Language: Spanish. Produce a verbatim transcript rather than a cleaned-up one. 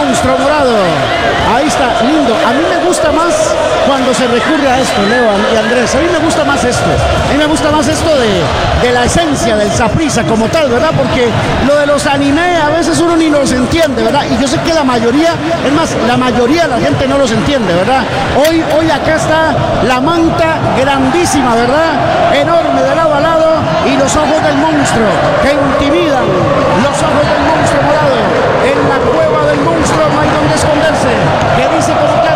monstruo morado. Ahí está, lindo. A mí me gusta más cuando se recurre a esto, Leo y Andrés. A mí me gusta más esto. A mí me gusta más esto de, de la esencia del Saprissa como tal, ¿verdad? Porque lo de los anime a veces uno ni los entiende, ¿verdad? Y yo sé que la mayoría, es más, la mayoría de la gente no los entiende, ¿verdad? Hoy, hoy acá está la manta grandísima, ¿verdad? Enorme de lado a lado y los ojos del monstruo que intimidan. Los ojos del monstruo morado. En la cueva del monstruo no hay donde esconderse. Que dice como